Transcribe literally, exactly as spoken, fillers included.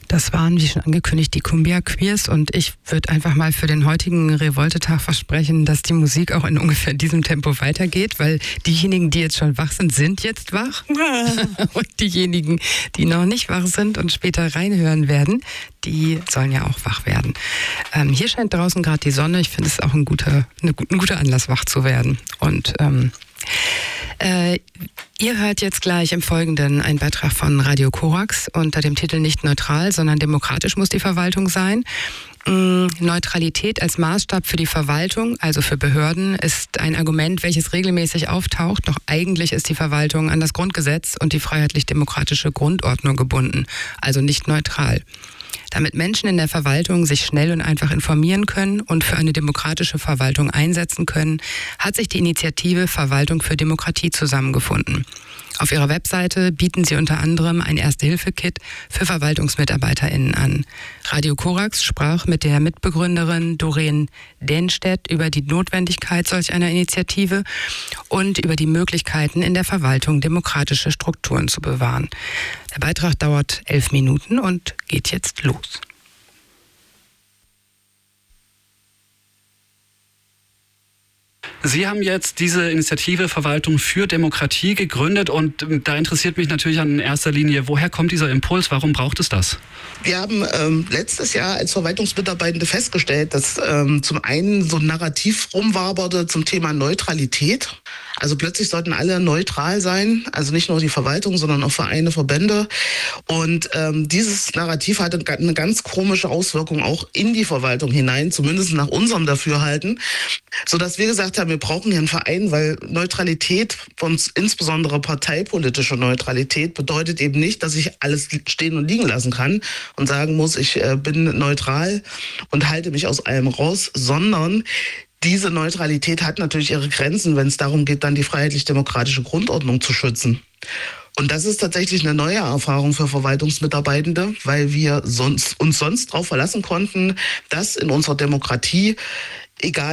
Das waren, wie schon angekündigt, die Cumbia Queers und ich würde einfach mal für den heutigen Revoltetag versprechen, dass die Musik auch in ungefähr diesem Tempo weitergeht, weil diejenigen, die jetzt schon wach sind, sind jetzt wach und diejenigen, die noch nicht wach sind und später reinhören werden, die sollen ja auch wach werden. Ähm, hier scheint draußen gerade die Sonne. Ich finde es auch ein guter, eine, ein guter Anlass, wach zu werden. Und ähm, Äh, ihr hört jetzt gleich im Folgenden einen Beitrag von Radio Korax unter dem Titel Nicht neutral, sondern demokratisch muss die Verwaltung sein. Ähm, Neutralität als Maßstab für die Verwaltung, also für Behörden, ist ein Argument, welches regelmäßig auftaucht. Doch eigentlich ist die Verwaltung an das Grundgesetz und die freiheitlich-demokratische Grundordnung gebunden, also nicht neutral. Damit Menschen in der Verwaltung sich schnell und einfach informieren können und für eine demokratische Verwaltung einsetzen können, hat sich die Initiative Verwaltung für Demokratie zusammengefunden. Auf ihrer Webseite bieten sie unter anderem ein Erste-Hilfe-Kit für VerwaltungsmitarbeiterInnen an. Radio Korax sprach mit der Mitbegründerin Doreen Denstedt über die Notwendigkeit solch einer Initiative und über die Möglichkeiten in der Verwaltung demokratische Strukturen zu bewahren. Der Beitrag dauert elf Minuten und geht jetzt los. Sie haben jetzt diese Initiative Verwaltung für Demokratie gegründet und da interessiert mich natürlich in erster Linie, woher kommt dieser Impuls, warum braucht es das? Wir haben ähm, letztes Jahr als Verwaltungsmitarbeitende festgestellt, dass ähm, zum einen so ein Narrativ rumwaberte zum Thema Neutralität. Also plötzlich sollten alle neutral sein, also nicht nur die Verwaltung, sondern auch Vereine, Verbände. Und ähm, dieses Narrativ hatte eine ganz komische Auswirkung auch in die Verwaltung hinein, zumindest nach unserem Dafürhalten, sodass wir gesagt haben, wir brauchen hier einen Verein, weil Neutralität, und insbesondere parteipolitische Neutralität, bedeutet eben nicht, dass ich alles stehen und liegen lassen kann und sagen muss, ich äh, bin neutral und halte mich aus allem raus, sondern diese Neutralität hat natürlich ihre Grenzen, wenn es darum geht, dann die freiheitlich-demokratische Grundordnung zu schützen. Und das ist tatsächlich eine neue Erfahrung für Verwaltungsmitarbeitende, weil wir sonst, uns sonst darauf verlassen konnten, dass in unserer Demokratie, egal